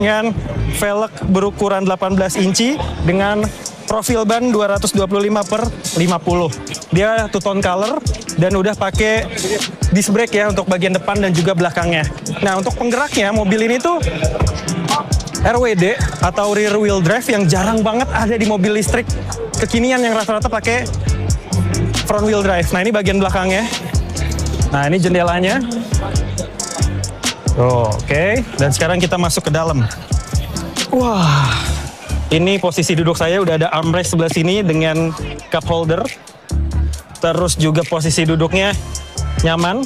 dengan velg berukuran 18 inci dengan profil ban 225/50. Dia two tone color dan udah pakai disc brake ya untuk bagian depan dan juga belakangnya. Nah, untuk penggeraknya mobil ini tuh RWD atau rear wheel drive yang jarang banget ada di mobil listrik kekinian yang rata-rata pakai front wheel drive. Nah, ini bagian belakangnya. Nah, ini jendelanya. Oke. Dan sekarang kita masuk ke dalam. Wah, ini posisi duduk saya udah ada armrest sebelah sini dengan cup holder. Terus juga posisi duduknya nyaman.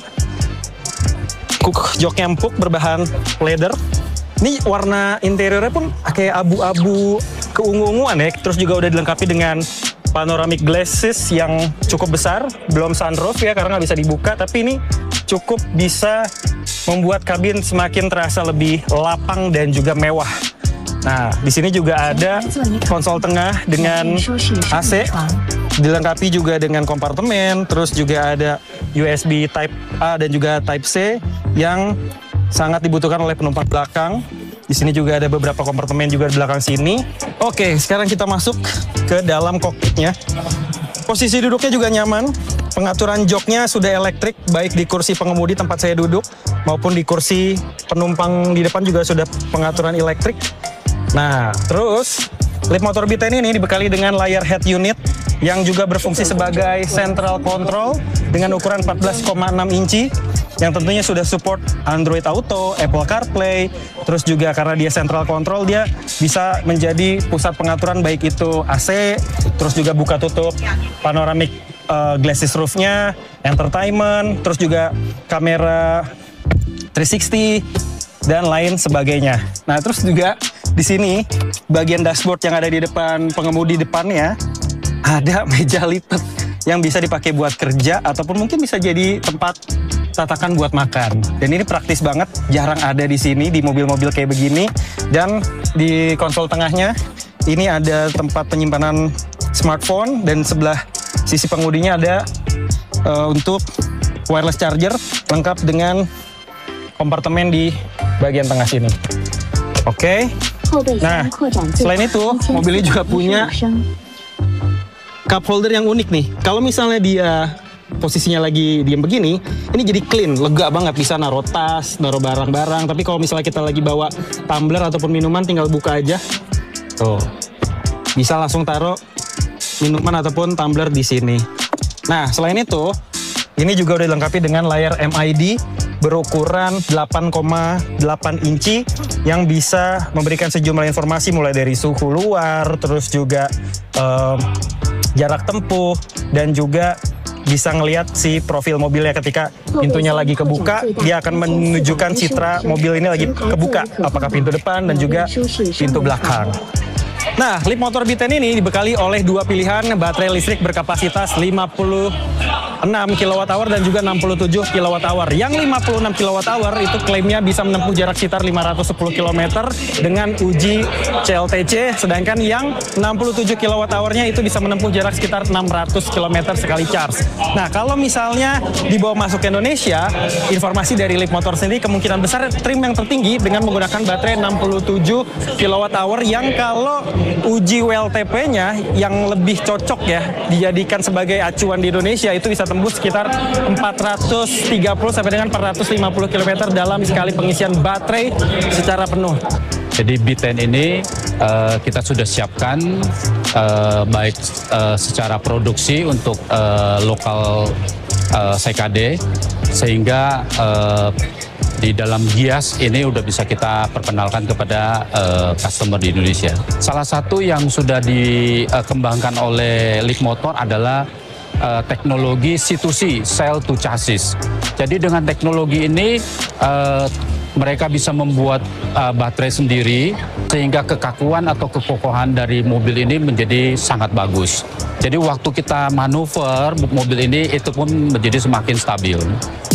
Joknya empuk berbahan leather. Ini warna interiornya pun kayak abu-abu keungu-unguan ya. Terus juga udah dilengkapi dengan panoramic glasses yang cukup besar. Belum sunroof ya karena nggak bisa dibuka. Tapi ini cukup bisa membuat kabin semakin terasa lebih lapang dan juga mewah. Nah, di sini juga ada konsol tengah dengan AC, dilengkapi juga dengan kompartemen, terus juga ada USB Type A dan juga Type C yang sangat dibutuhkan oleh penumpang belakang. Di sini juga ada beberapa kompartemen juga di belakang sini. Oke, sekarang kita masuk ke dalam kokpitnya. Posisi duduknya juga nyaman. Pengaturan joknya sudah elektrik, baik di kursi pengemudi tempat saya duduk maupun di kursi penumpang di depan juga sudah pengaturan elektrik. Nah, terus Leapmotor B10 ini dibekali dengan layar head unit yang juga berfungsi sebagai central control dengan ukuran 14,6 inci yang tentunya sudah support Android Auto, Apple CarPlay, terus juga karena dia central control dia bisa menjadi pusat pengaturan baik itu AC, terus juga buka tutup panoramic glasses roof-nya, entertainment, terus juga kamera 360 dan lain sebagainya. Nah, terus juga di sini bagian dashboard yang ada di depan pengemudi depannya ada meja lipat yang bisa dipakai buat kerja ataupun mungkin bisa jadi tempat tatakan buat makan. Dan ini praktis banget, jarang ada di sini di mobil-mobil kayak begini. Dan di konsol tengahnya ini ada tempat penyimpanan smartphone dan sebelah sisi pengemudinya ada untuk wireless charger lengkap dengan kompartemen di bagian tengah sini. Oke. Nah, selain itu mobil ini juga punya cup holder yang unik nih. Kalau misalnya dia posisinya lagi diam begini, ini jadi clean, lega banget, bisa naruh tas, naruh barang-barang. Tapi kalau misalnya kita lagi bawa tumbler ataupun minuman, tinggal buka aja. Tuh, bisa langsung taruh minuman ataupun tumbler di sini. Nah, selain itu, ini juga udah dilengkapi dengan layar MID berukuran 8,8 inci yang bisa memberikan sejumlah informasi mulai dari suhu luar, terus juga jarak tempuh, dan juga bisa ngelihat si profil mobilnya ketika pintunya lagi kebuka, dia akan menunjukkan citra mobil ini lagi kebuka, apakah pintu depan dan juga pintu belakang. Nah, Leapmotor B10 ini dibekali oleh dua pilihan baterai listrik berkapasitas 56 kWh dan juga 67 kWh. Yang 56 kWh itu klaimnya bisa menempuh jarak sekitar 510 km dengan uji CLTC, sedangkan yang 67 kWh-nya itu bisa menempuh jarak sekitar 600 km sekali charge. Nah, kalau misalnya dibawa masuk ke Indonesia, informasi dari Leapmotor sendiri kemungkinan besar trim yang tertinggi dengan menggunakan baterai 67 kWh yang kalau uji WLTP-nya yang lebih cocok ya dijadikan sebagai acuan di Indonesia itu bisa tembus sekitar 430 sampai dengan 450 km dalam sekali pengisian baterai secara penuh. Jadi B10 ini kita sudah siapkan baik secara produksi untuk lokal CKD sehingga di dalam Gias ini udah bisa kita perkenalkan kepada customer di Indonesia. Salah satu yang sudah dikembangkan oleh Leapmotor adalah teknologi C2C, Cell to Chassis. Jadi dengan teknologi ini mereka bisa membuat baterai sendiri sehingga kekakuan atau kekokohan dari mobil ini menjadi sangat bagus. Jadi waktu kita manuver mobil ini itu pun menjadi semakin stabil.